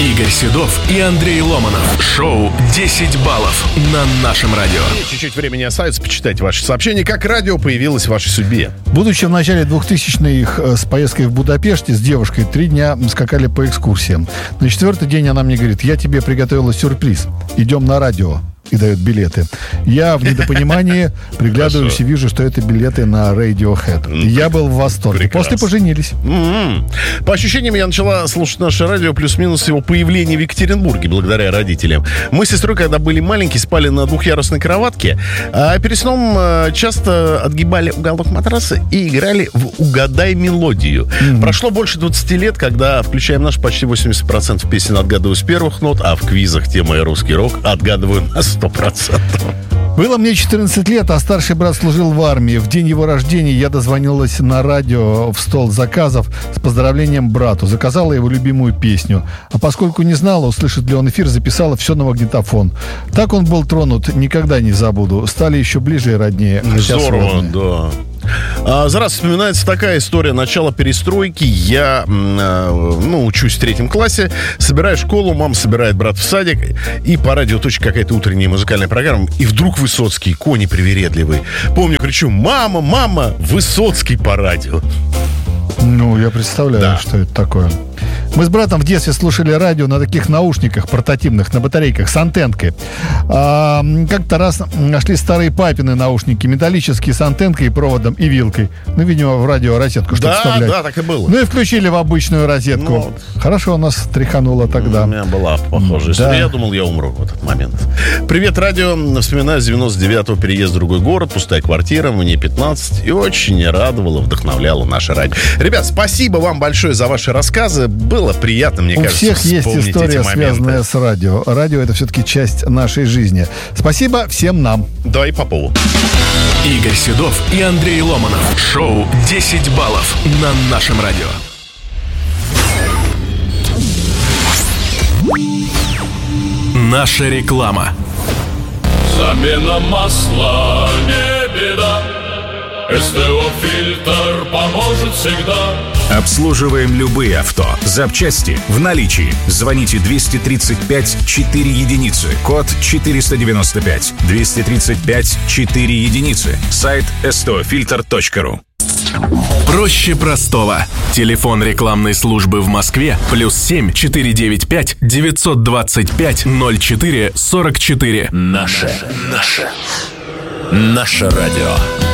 Игорь Седов и Андрей Ломанов. Шоу «10 баллов» на нашем радио. Чуть-чуть времени остается почитать ваши сообщения. Как радио появилось в вашей судьбе? Будучи в начале 2000-х с поездкой в Будапеште с девушкой, 3 дня скакали по экскурсиям. На 4-й день она мне говорит: я тебе приготовила сюрприз. Идем на радио. И дает билеты. Я в недопонимании приглядываюсь и вижу, что это билеты на Radiohead. Я был в восторге. Прекрасно. После поженились. По ощущениям, я начала слушать наше радио плюс-минус его появление в Екатеринбурге благодаря родителям. Мы с сестрой, когда были маленькие, спали на двухъярусной кроватке, а перед сном часто отгибали уголок матраса и играли в «Угадай мелодию». Прошло больше 20 лет, когда включаем наш почти 80% песен отгадываю с первых нот, а в квизах тема и русский рок отгадываю на 100%. Было мне 14 лет, а старший брат служил в армии. В день его рождения я дозвонилась на радио в стол заказов с поздравлением брату. Заказала его любимую песню. А поскольку не знала, услышит ли он эфир, записала все на магнитофон. Так он был тронут, никогда не забуду. Стали еще ближе и роднее. Здорово, да. Зараз вспоминается такая история начала перестройки. Я учусь в 3 классе, собираю школу, мама собирает брат в садик, и по радио точно какая-то утренняя музыкальная программа, и вдруг Высоцкий, кони привередливый. Помню, кричу: мама, мама, Высоцкий по радио. Ну, я представляю, что это такое. Мы с братом в детстве слушали радио на таких наушниках портативных, на батарейках с антенкой. Как-то раз нашли старые папины наушники, металлические, с антенкой и проводом, и вилкой. Ну, видимо, в радиорозетку, чтобы вставлять. Да, так и было. Ну и включили в обычную розетку. Хорошо нас тряхануло тогда. У меня была похожая история. Я думал, я умру в этот момент. Привет, радио. Вспоминаю с 99-го переезд в другой город, пустая квартира, мне 15. И очень радовало, вдохновляло наше радио. Ребят, спасибо вам большое за ваши рассказы. Было приятно, мне кажется, у всех есть история, связанная с радио. Радио — это все-таки часть нашей жизни. Спасибо всем нам. Да, и Попову. Игорь Седов и Андрей Ломанов. Шоу «10 баллов» на нашем радио. Наша реклама. Замена масла не беда. СТО-фильтр поможет всегда. Обслуживаем любые авто. Запчасти в наличии. Звоните 235 4 единицы. Код 495. 235 4 единицы. Сайт stofilter.ru. Проще простого. Телефон рекламной службы в Москве +7 495 925 04 44. Наше радио.